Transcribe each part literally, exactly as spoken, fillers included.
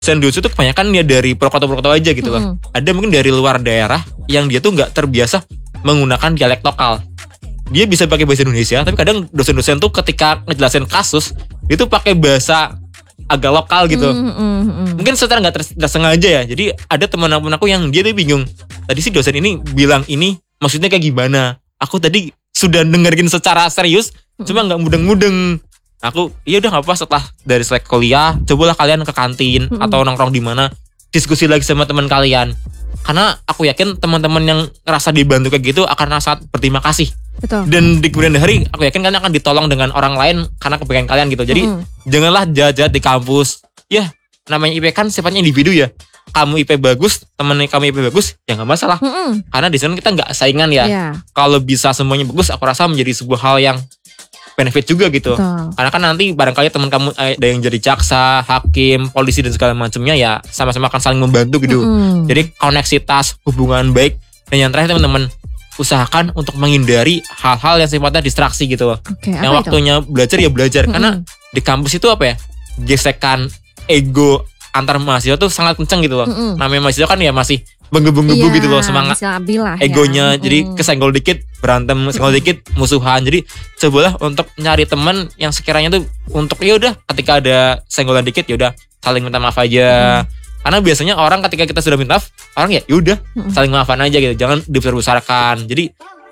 dosen dosen tuh kebanyakan ya dari Purwokerto-Purwokerto aja gitu loh. Mm-hmm. Ada mungkin dari luar daerah yang dia tuh nggak terbiasa menggunakan dialek lokal. Dia bisa pakai bahasa Indonesia, tapi kadang dosen-dosen tuh ketika ngejelasin kasus, dia tuh pakai bahasa agak lokal gitu. Mm-hmm. Mungkin secara nggak tersengaja ya. Jadi ada teman-teman aku yang dia tuh bingung. Tadi sih dosen ini bilang ini maksudnya kayak gimana? Aku tadi sudah dengerin secara serius, mm-hmm. cuma nggak mudeng-mudeng. Aku iya udah nggak apa setelah dari selesai kuliah, cobalah kalian ke kantin mm-hmm. atau nongkrong di mana, diskusi lagi sama teman kalian. Karena aku yakin teman-teman yang ngerasa dibantu kayak gitu akan sangat berterima kasih. Betul. Dan di kemudian hari aku yakin kalian akan ditolong dengan orang lain karena kebaikan kalian gitu. Jadi mm-hmm. janganlah jahat-jahat di kampus. Ya namanya I P kan sifatnya individu ya. Kamu I P bagus, temen kamu I P bagus, ya nggak masalah. Mm-hmm. Karena di sana kita nggak saingan ya. Yeah. Kalau bisa semuanya bagus, aku rasa menjadi sebuah hal yang benefit juga gitu. Betul. Karena kan nanti barangkali teman kamu ada yang jadi jaksa, hakim, polisi dan segala macamnya ya sama-sama akan saling membantu gitu. Mm-hmm. Jadi koneksitas, hubungan baik. Dan yang terakhir teman-teman, usahakan untuk menghindari hal-hal yang sifatnya distraksi gitu loh. Okay, yang waktunya itu? Belajar ya belajar. Mm-hmm. Karena di kampus itu apa ya, gesekan ego antar mahasiswa tuh sangat kenceng gitu loh. Mm-hmm. Namanya mahasiswa kan ya masih menggebu-gebu iya, gitu loh semangat egonya. Ya. Jadi kesenggol dikit berantem, senggol dikit musuhan. Jadi cobalah untuk nyari teman yang sekiranya tuh untuk ya udah ketika ada senggolan dikit ya udah saling minta maaf aja. Mm. Karena biasanya orang ketika kita sudah minta maaf, orang ya yaudah saling maafan aja gitu. Jangan dibesar-besarkan. Jadi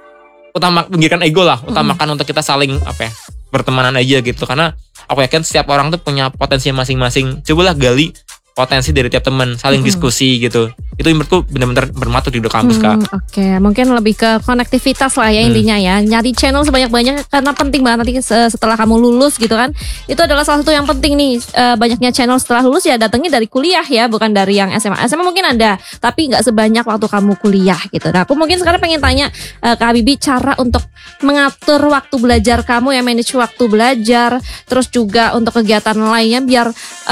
utama pinggirkan ego lah. Utamakan mm. untuk kita saling apa ya, bertemanan aja gitu. Karena aku yakin setiap orang tuh punya potensi masing-masing. Cobalah gali potensi dari tiap teman, saling mm-hmm. diskusi gitu. Itu menurutku benar-benar bermanfaat di kampus hmm, Kak. Oke, okay. Mungkin lebih ke konektivitas lah ya hmm. intinya ya. Nyari channel sebanyak-banyak karena penting banget nanti setelah kamu lulus gitu kan. Itu adalah salah satu yang penting nih. Banyaknya channel setelah lulus ya datangnya dari kuliah ya, bukan dari yang S M A. S M A mungkin ada, tapi nggak sebanyak waktu kamu kuliah gitu. Nah, aku mungkin sekarang pengen tanya uh, Kak Habibie cara untuk mengatur waktu belajar kamu ya, manage waktu belajar, terus juga untuk kegiatan lainnya biar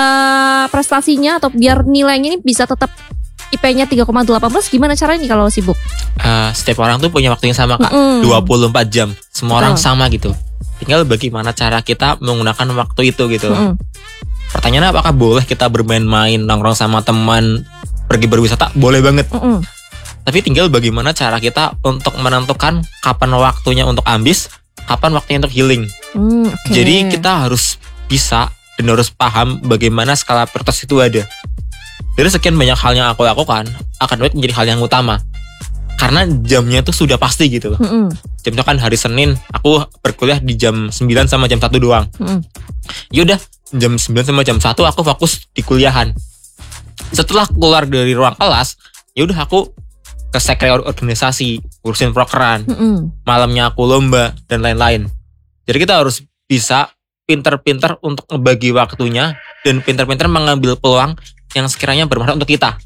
uh, prestasinya atau biar nilainya ini bisa tetap I P-nya tiga koma delapan plus. Gimana caranya nih kalau sibuk? Uh, setiap orang tuh punya waktu yang sama Kak, mm-hmm. dua puluh empat jam. Semua Betul. Orang sama gitu. Tinggal bagaimana cara kita menggunakan waktu itu gitu. Mm-hmm. Pertanyaannya apakah boleh kita bermain-main, nongkrong sama teman, pergi berwisata? Boleh banget. Mm-hmm. Tapi tinggal bagaimana cara kita untuk menentukan kapan waktunya untuk ambis, kapan waktunya untuk healing. Mm, okay. Jadi kita harus bisa dan harus paham bagaimana skala prioritas itu ada. Dari sekian banyak hal yang aku lakukan, akademik menjadi hal yang utama. Karena jamnya itu sudah pasti gitu loh. Mm-hmm. Jamnya kan hari Senin, aku berkuliah di jam sembilan sama jam satu doang. Mm-hmm. Yaudah, jam sembilan sama jam satu aku fokus di kuliahan. Setelah keluar dari ruang kelas, yaudah aku ke sekre organisasi, urusin prokeran. Mm-hmm. Malamnya aku lomba, dan lain-lain. Jadi kita harus bisa pinter-pinter untuk ngebagi waktunya dan pinter-pinter mengambil peluang yang sekiranya bermanfaat untuk kita.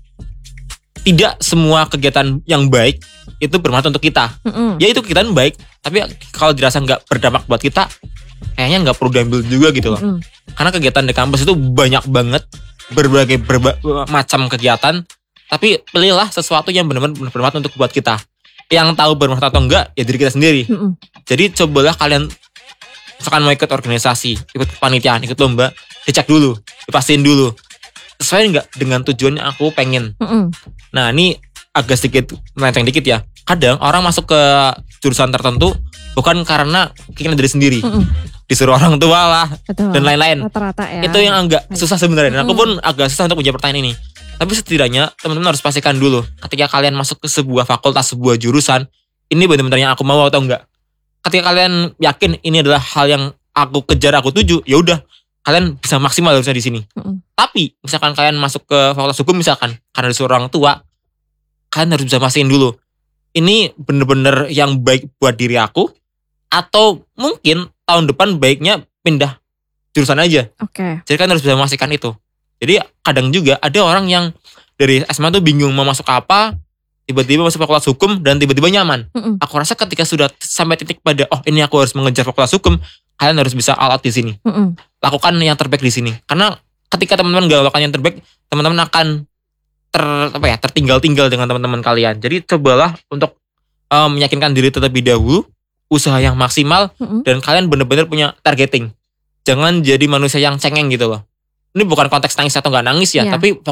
Tidak semua kegiatan yang baik itu bermanfaat untuk kita. Mm-hmm. Ya itu kegiatan baik, tapi kalau dirasa nggak berdampak buat kita, kayaknya nggak perlu diambil juga gitu loh. Mm-hmm. Karena kegiatan di kampus itu banyak banget, berbagai berba- macam kegiatan, tapi pilihlah sesuatu yang benar-benar bermanfaat untuk buat kita. Yang tahu bermanfaat atau enggak, ya diri kita sendiri. Mm-hmm. Jadi cobalah kalian, misalkan mau ikut organisasi, ikut kepanitiaan, ikut lomba, dicek dulu, dipastiin dulu sesuai nggak dengan tujuan yang aku pengen. Mm-mm. Nah ini agak sedikit melenceng dikit ya. Kadang orang masuk ke jurusan tertentu bukan karena keinginan diri sendiri, Mm-mm. disuruh orang tua lah. Betul. Dan lain-lain. Rata-rata ya. Itu yang agak susah sebenarnya. Dan aku pun agak susah untuk menjawab pertanyaan ini. Tapi setidaknya teman-teman harus pastikan dulu ketika kalian masuk ke sebuah fakultas, sebuah jurusan, ini benar-benar yang aku mau atau enggak. Ketika kalian yakin ini adalah hal yang aku kejar, aku tuju, ya udah kalian bisa maksimal harusnya di sini. Mm-mm. Tapi misalkan kalian masuk ke fakultas hukum misalkan karena disuruh orang tua, kalian harus bisa pastiin dulu ini bener-bener yang baik buat diri aku, atau mungkin tahun depan baiknya pindah jurusan aja. Oke. Okay. Jadi kalian harus bisa memastikan itu. Jadi kadang juga ada orang yang dari S M A tuh bingung mau masuk apa, tiba-tiba masuk fakultas hukum dan tiba-tiba nyaman. Mm-mm. Aku rasa ketika sudah sampai titik pada oh ini aku harus mengejar fakultas hukum, kalian harus bisa all out di sini. Mm-mm. Lakukan yang terbaik di sini. Karena ketika teman-teman gak lakukan yang terbaik, teman-teman akan ter apa ya tertinggal-tinggal dengan teman-teman kalian. Jadi cobalah untuk um, meyakinkan diri terlebih dahulu, usaha yang maksimal, mm-hmm. dan kalian benar-benar punya targeting. Jangan jadi manusia yang cengeng gitu loh. ini bukan konteks nangis atau nggak nangis ya, Iya. tapi